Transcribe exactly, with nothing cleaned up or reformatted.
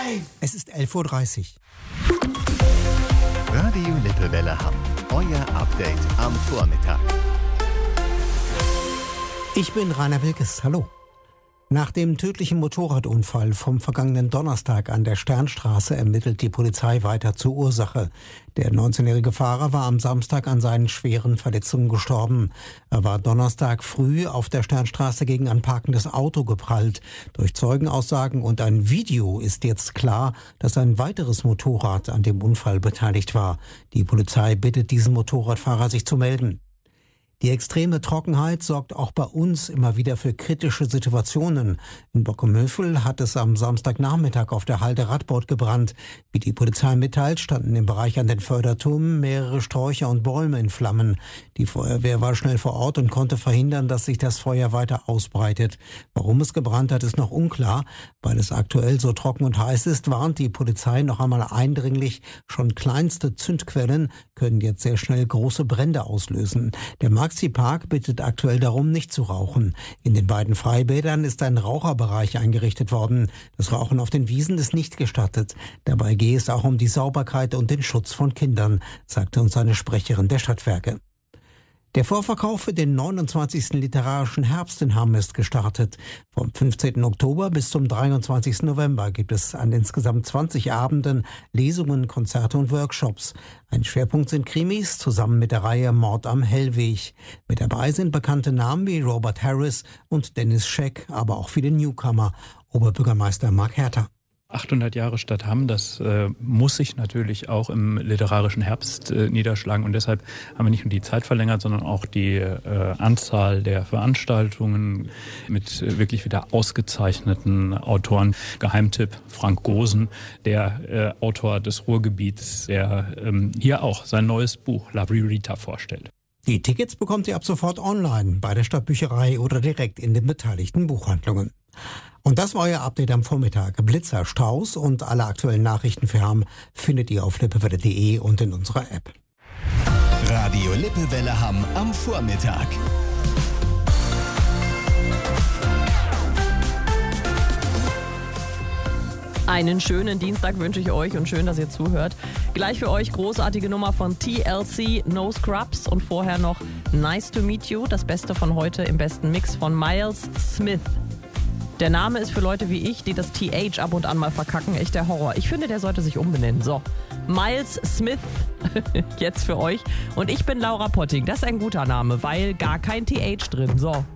Es ist elf Uhr dreißig. Radio Lippewelle Hamm. Euer Update am Vormittag. Ich bin Rainer Wilkes. Hallo. Nach dem tödlichen Motorradunfall vom vergangenen Donnerstag an der Sternstraße ermittelt die Polizei weiter zur Ursache. Der neunzehnjährige Fahrer war am Samstag an seinen schweren Verletzungen gestorben. Er war Donnerstag früh auf der Sternstraße gegen ein parkendes Auto geprallt. Durch Zeugenaussagen und ein Video ist jetzt klar, dass ein weiteres Motorrad an dem Unfall beteiligt war. Die Polizei bittet diesen Motorradfahrer, sich zu melden. Die extreme Trockenheit sorgt auch bei uns immer wieder für kritische Situationen. In Bockenhövel hat es am Samstagnachmittag auf der Halde Radbord gebrannt. Wie die Polizei mitteilt, standen im Bereich an den Förderturmen mehrere Sträucher und Bäume in Flammen. Die Feuerwehr war schnell vor Ort und konnte verhindern, dass sich das Feuer weiter ausbreitet. Warum es gebrannt hat, ist noch unklar. Weil es aktuell so trocken und heiß ist, warnt die Polizei noch einmal eindringlich. Schon kleinste Zündquellen können jetzt sehr schnell große Brände auslösen. Der Maxi Park bittet aktuell darum, nicht zu rauchen. In den beiden Freibädern ist ein Raucherbereich eingerichtet worden. Das Rauchen auf den Wiesen ist nicht gestattet. Dabei gehe es auch um die Sauberkeit und den Schutz von Kindern, sagte uns eine Sprecherin der Stadtwerke. Der Vorverkauf für den neunundzwanzigsten Literarischen Herbst in Hamm ist gestartet. Vom fünfzehnten Oktober bis zum dreiundzwanzigsten November gibt es an insgesamt zwanzig Abenden Lesungen, Konzerte und Workshops. Ein Schwerpunkt sind Krimis, zusammen mit der Reihe Mord am Hellweg. Mit dabei sind bekannte Namen wie Robert Harris und Dennis Scheck, aber auch viele Newcomer. Oberbürgermeister Mark Herter. achthundert Jahre Stadt Hamm, das äh, muss sich natürlich auch im literarischen Herbst äh, niederschlagen. Und deshalb haben wir nicht nur die Zeit verlängert, sondern auch die äh, Anzahl der Veranstaltungen mit äh, wirklich wieder ausgezeichneten Autoren. Geheimtipp Frank Gosen, der äh, Autor des Ruhrgebiets, der ähm, hier auch sein neues Buch La Ririta vorstellt. Die Tickets bekommt ihr ab sofort online bei der Stadtbücherei oder direkt in den beteiligten Buchhandlungen. Und das war euer Update am Vormittag. Blitzer, Staus und alle aktuellen Nachrichten für Hamm findet ihr auf lippewelle punkt de und in unserer App. Radio Lippewelle Hamm am Vormittag. Einen schönen Dienstag wünsche ich euch und schön, dass ihr zuhört. Gleich für euch großartige Nummer von T L C, No Scrubs und vorher noch Nice to Meet You, das Beste von heute im besten Mix von Miles Smith. Der Name ist für Leute wie ich, die das T H ab und an mal verkacken, echt der Horror. Ich finde, der sollte sich umbenennen. So, Miles Smith jetzt für euch. Und ich bin Laura Potting. Das ist ein guter Name, weil gar kein T H drin. So.